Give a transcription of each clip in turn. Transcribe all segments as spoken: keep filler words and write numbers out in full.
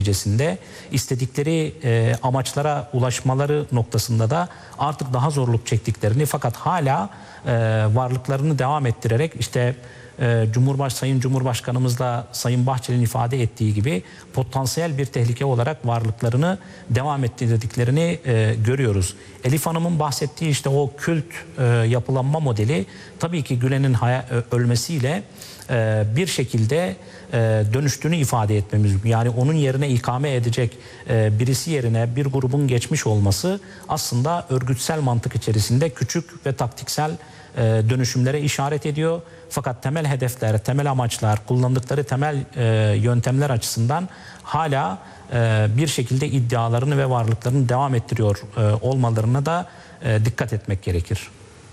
neticesinde istedikleri e, amaçlara ulaşmaları noktasında da artık daha zorluk çektiklerini, fakat hala e, varlıklarını devam ettirerek işte e, Cumhurbaş Sayın Cumhurbaşkanımızla Sayın Bahçeli'nin ifade ettiği gibi potansiyel bir tehlike olarak varlıklarını devam ettirdiklerini e, görüyoruz. Elif Hanım'ın bahsettiği işte o kült e, yapılanma modeli tabii ki Gülen'in ölmesiyle e, bir şekilde e, dönüştüğünü ifade etmemiz, yani onun yerine ikame edecek e, birisi yerine bir grubun geçmiş olması aslında örgütsel mantık içerisinde küçük ve taktiksel e, dönüşümlere işaret ediyor. Fakat temel hedefler, temel amaçlar, kullandıkları temel e, yöntemler açısından hala e, bir şekilde iddialarını ve varlıklarını devam ettiriyor e, olmalarına da e, dikkat etmek gerekir.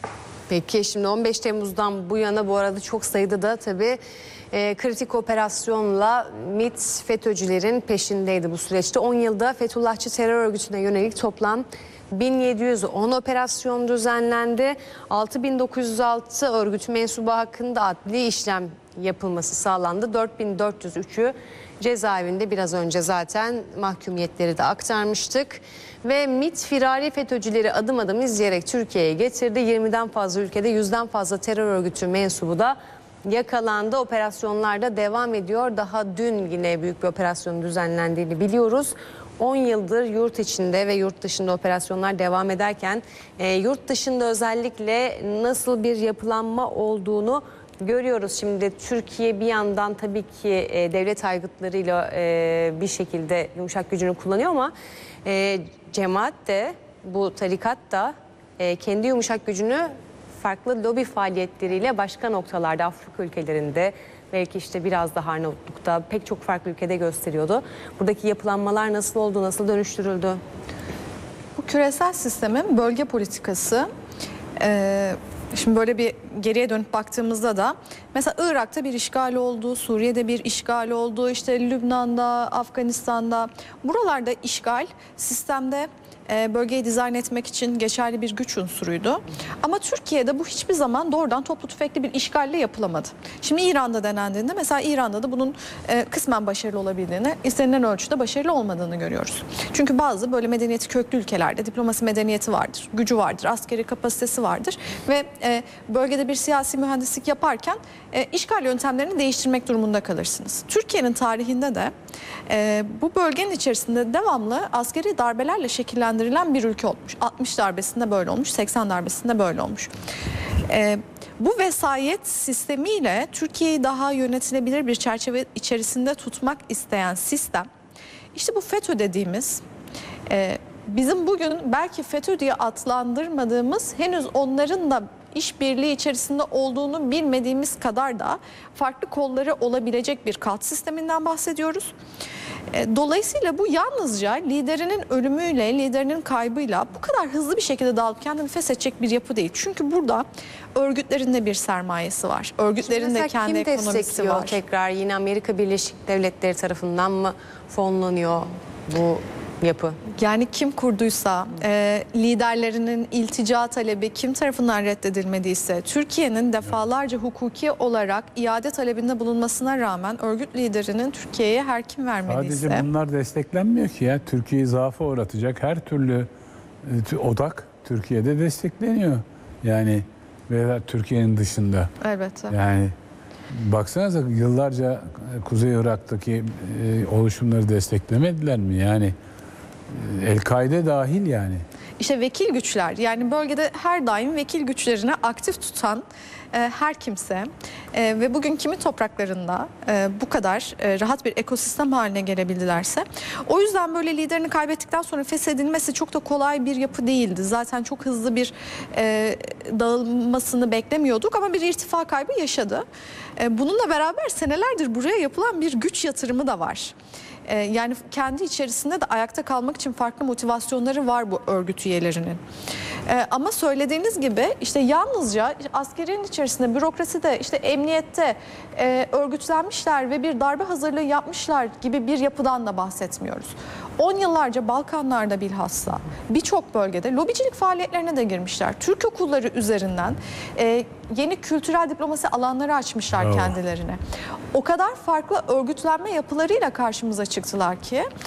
Peki şimdi on beş Temmuz'dan bu yana bu arada çok sayıda da tabii e, kritik operasyonla MİT FETÖ'cülerin peşindeydi bu süreçte. on yılda Fethullahçı terör örgütüne yönelik toplam bin yedi yüz on operasyon düzenlendi. altı bin dokuz yüz altı örgüt mensubu hakkında adli işlem yapılması sağlandı. dört bin dört yüz üçü cezaevinde, biraz önce zaten mahkumiyetleri de aktarmıştık. Ve MİT firari FETÖ'cüleri adım adım izleyerek Türkiye'ye getirdi. yirmiden fazla ülkede yüzden fazla terör örgütü mensubu da yakalandı. Operasyonlar da devam ediyor. Daha dün yine büyük bir operasyon düzenlendiğini biliyoruz. on yıldır yurt içinde ve yurt dışında operasyonlar devam ederken e, yurt dışında özellikle nasıl bir yapılanma olduğunu görüyoruz. Şimdi Türkiye bir yandan tabii ki e, devlet aygıtlarıyla e, bir şekilde yumuşak gücünü kullanıyor ama e, cemaat de, bu tarikat da e, kendi yumuşak gücünü farklı lobi faaliyetleriyle başka noktalarda, Afrika ülkelerinde, belki işte biraz da Arnavutluk'ta, pek çok farklı ülkede gösteriyordu. Buradaki yapılanmalar nasıl oldu, nasıl dönüştürüldü? Bu küresel sistemin bölge politikası, e, şimdi böyle bir geriye dönüp baktığımızda da mesela Irak'ta bir işgal oldu, Suriye'de bir işgal oldu, işte Lübnan'da, Afganistan'da, buralarda işgal sistemde bölgeyi dizayn etmek için geçerli bir güç unsuruydu. Ama Türkiye'de bu hiçbir zaman doğrudan toplu tüfekli bir işgalle yapılamadı. Şimdi İran'da denendiğinde mesela İran'da da bunun kısmen başarılı olabildiğini, istenilen ölçüde başarılı olmadığını görüyoruz. Çünkü bazı böyle medeniyeti köklü ülkelerde diplomasi medeniyeti vardır, gücü vardır, askeri kapasitesi vardır ve bölgede bir siyasi mühendislik yaparken işgal yöntemlerini değiştirmek durumunda kalırsınız. Türkiye'nin tarihinde de bu bölgenin içerisinde devamlı askeri darbelerle şekillendirilen bir ülke olmuş. altmış darbesinde böyle olmuş, seksen darbesinde böyle olmuş. Ee, bu vesayet sistemiyle Türkiye'yi daha yönetilebilir bir çerçeve içerisinde tutmak isteyen sistem, işte bu FETÖ dediğimiz, e, bizim bugün belki FETÖ diye adlandırmadığımız, henüz onların da işbirliği içerisinde olduğunu bilmediğimiz kadar da farklı kolları olabilecek bir kalt sisteminden bahsediyoruz. Dolayısıyla bu yalnızca liderinin ölümüyle, liderinin kaybıyla bu kadar hızlı bir şekilde dağılıp kendini feshedecek bir yapı değil. Çünkü burada örgütlerin de bir sermayesi var. Örgütlerin de kendi ekonomisi var. Tekrar yine Amerika Birleşik Devletleri tarafından mı fonlanıyor bu yapı? Yani kim kurduysa, e, liderlerinin iltica talebi kim tarafından reddedilmediyse, Türkiye'nin defalarca hukuki olarak iade talebinde bulunmasına rağmen örgüt liderinin Türkiye'ye her kim vermediyse... Sadece bunlar desteklenmiyor ki ya. Türkiye'yi zaafa uğratacak her türlü e, odak Türkiye'de destekleniyor. Yani veya Türkiye'nin dışında. Elbette. Yani baksanıza yıllarca Kuzey Irak'taki e, oluşumları desteklemediler mi? Yani El-Kaide dahil yani. İşte vekil güçler, yani bölgede her daim vekil güçlerini aktif tutan e, her kimse e, ve bugün kimi topraklarında e, bu kadar e, rahat bir ekosistem haline gelebildilerse, o yüzden böyle liderini kaybettikten sonra feshedilmesi çok da kolay bir yapı değildi. Zaten çok hızlı bir e, dağılmasını beklemiyorduk ama bir irtifa kaybı yaşadı. E, bununla beraber senelerdir buraya yapılan bir güç yatırımı da var. Yani kendi içerisinde de ayakta kalmak için farklı motivasyonları var bu örgüt üyelerinin. Ee, ama söylediğiniz gibi işte yalnızca askerin içerisinde, bürokraside, işte emniyette e, örgütlenmişler ve bir darbe hazırlığı yapmışlar gibi bir yapıdan da bahsetmiyoruz. on yıllarca Balkanlarda bilhassa birçok bölgede lobicilik faaliyetlerine de girmişler. Türk okulları üzerinden e, yeni kültürel diplomasi alanları açmışlar Oh. kendilerine. O kadar farklı örgütlenme yapılarıyla karşımıza çıktılar ki